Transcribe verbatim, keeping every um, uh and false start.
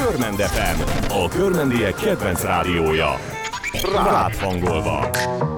Körmend ef em, a körmendiek kedvenc rádiója. Rád hangolva.